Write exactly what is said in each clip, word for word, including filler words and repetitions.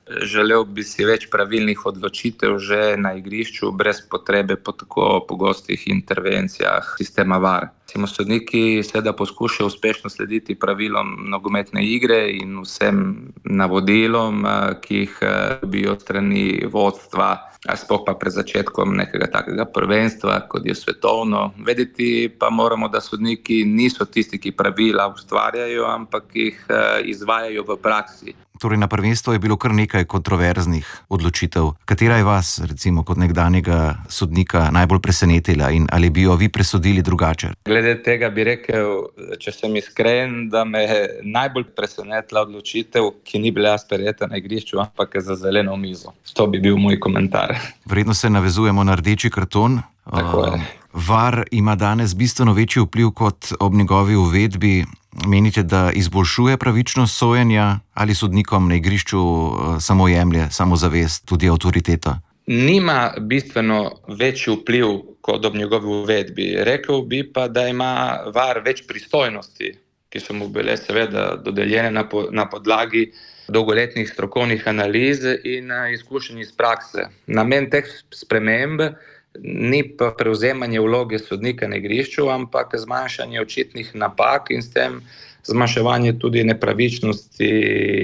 Želel bi si več pravilnih odločitev že na igrišču, brez potrebe po tako pogostih intervencijah sistema V A R. Sodniki seveda poskušajo uspešno slediti pravilom nogometne igre in vsem navodilom, ki jih dobijo od strani vodstva, sploh pa pred začetkom nekega takega prvenstva, kot je svetovno. Vedeti pa moramo, da sodniki niso tisti, ki pravila ustvarjajo, ampak jih izvajajo v praksi. Torej na prvenstvu je bilo kar nekaj kontroverznih odločitev. Katera je vas, recimo kot nekdanjega sodnika, najbolj presenetila in ali bi jo vi presodili drugače? Glede tega bi rekel, če sem iskren, da me je najbolj presenetila odločitev, ki ni bila sprejeta na igrišču, ampak za zeleno mizo. To bi bil moj komentar. Verjetno se navezujemo na rdeči karton. Tako je. V A R ima danes bistveno večji vpliv kot ob njegovi uvedbi. Menite, da izboljšuje pravičnost sojenja ali sodnikom na igrišču samo jemlje samozavest, tudi avtoriteto? Nima bistveno večji vpliv kot ob njegovi uvedbi. Rekel bi pa, da ima V A R več pristojnosti, ki so mu bile seveda dodeljene na, po, na podlagi dolgoletnih strokovnih analiz in izkušenj iz prakse. Namen teh sprememb ni pa prevzemanje vloge sodnika na igrišču, ampak zmanjšanje očitnih napak in s tem zmanjševanje tudi nepravičnosti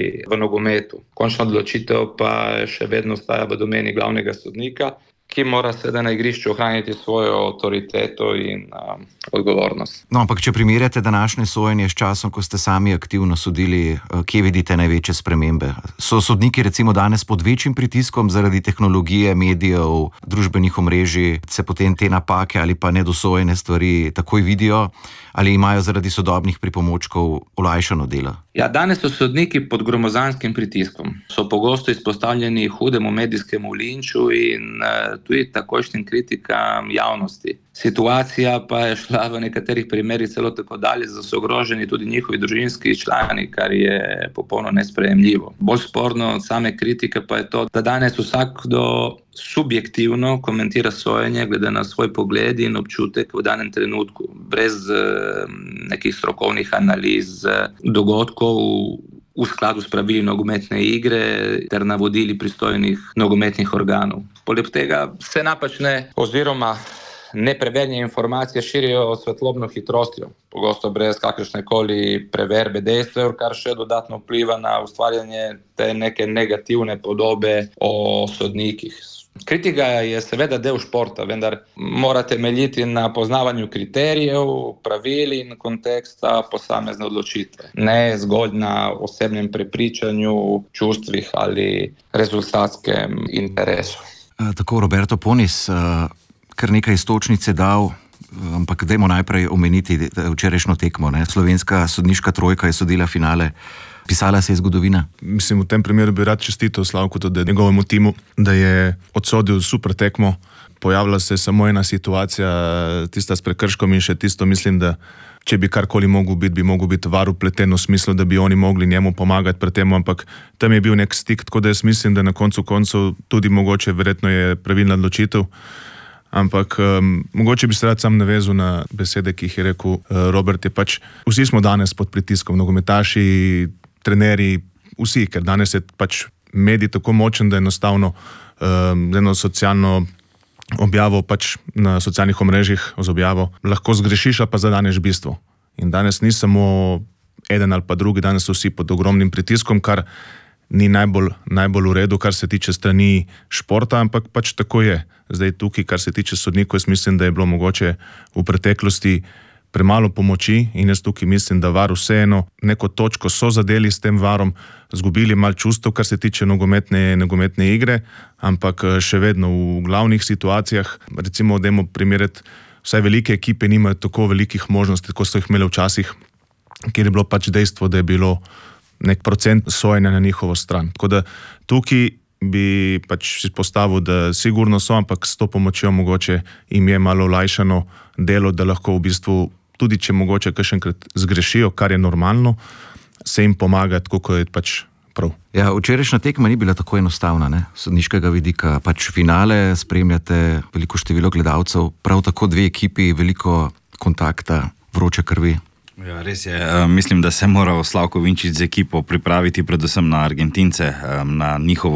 v nogometu. Končna odločitev pa še vedno ostaja v domeni glavnega sodnika, ki mora seveda na igrišču ohraniti svojo avtoriteto in um, odgovornost. No, ampak če primerjate današnje sojenje s časom, ko ste sami aktivno sodili, kje vidite največje spremembe? So sodniki recimo danes pod večjim pritiskom zaradi tehnologije, medijev, družbenih omrežij, se potem te napake ali pa nedosojene stvari takoj vidijo, ali imajo zaradi sodobnih pripomočkov olajšano delo? Ja, danes so sodniki pod gromozanskim pritiskom. So pogosto izpostavljeni hudemu medijskemu linču in uh, tudi takojšnjim kritikam javnosti. Situacija pa je šla v nekaterih primerih celo tako dalje, da so ogroženi tudi njihovi družinski člani, kar je popolno nesprejemljivo. Bolj sporno od same kritike pa je to, da danes vsakdo subjektivno komentira sojenje glede na svoj pogled in občutek v danem trenutku, brez uh, nekih strokovnih analiz dogodkov v skladu s pravili nogometne igre ter navodili pristojnih nogometnih organov. Poleg tega se napačne oziroma nepreverjene informacije širijo svetlobno hitrostjo, pogosto brez kakršnekoli preverbe dejstev, kar še dodatno vpliva na ustvarjanje te neke negativne podobe o sodnikih. Kritika je seveda del športa, vendar mora temeljiti na poznavanju kriterijev, pravil in konteksta posamezne odločitve, ne zgolj na osebnem prepričanju, čustvih ali rezultatskem interesu. Tako, Roberto Ponis, kar nekaj iztočnic je dal, ampak dajmo najprej omeniti včerajšnjo tekmo. Ne? Slovenska sodniška trojka je sodila finale. Pisala se je zgodovina. Mislim, v tem primeru bi rad čestitev Slavku tudi njegovemu timu, da je odsodil super tekmo. Pojavila se je samo ena situacija, tista s prekrškom in še tisto, mislim, da če bi karkoli mogel biti, bi mogel biti V A R vpleten v smislu, da bi oni mogli njemu pomagati pri tem, ampak tam je bil nek stik, tako da jaz mislim, da na koncu koncev tudi mogoče verjetno je pravilna odločitev. Ampak um, mogoče bi se rad sam navezal na besede, ki jih je rekel uh, Robert, je pač, vsi smo danes pod pritiskom, nogometaši, trenerji, vsi, ker danes je pač medij tako močen, da enostavno um, z eno socialno objavo pač na socialnih omrežjih z objavo lahko zgrešiš, pa zadaneš bistvo. In danes ni samo eden ali pa drugi, danes so vsi pod ogromnim pritiskom, kar ni najbolj, najbolj v redu, kar se tiče strani športa, ampak pač tako je. Zdaj tukaj, kar se tiče sodnikov, jaz mislim, da je bilo mogoče v preteklosti premalo pomoči in jaz tukaj mislim, da V A R vseeno neko točko so zadeli s tem V A R-om, zgubili malo čustev, kar se tiče nogometne, nogometne igre, ampak še vedno v glavnih situacijah, recimo, dajmo primerjati, vsaj velike ekipe nimajo tako velikih možnosti, kot so jih imeli včasih, kjer je bilo pač dejstvo, da je bilo nek procent sojenja na njihovo stran. Tako da tukaj bi pač izpostavil, da sigurno so, ampak s to pomočjo mogoče jim je malo olajšano delo, da lahko v bistvu, tudi če mogoče kakšenkrat zgrešijo, kar je normalno, se jim pomaga, tako kot je pač prav. Ja, včerajšnja tekma ni bila tako enostavna, ne? Sodniškega vidika. Pač finale spremljate veliko število gledalcev, prav tako dve ekipi, veliko kontakta, vroče krvi. Ja, res je. Mislim, da se mora Slavko Vinčić z ekipo pripraviti predvsem na Argentince, na njihovo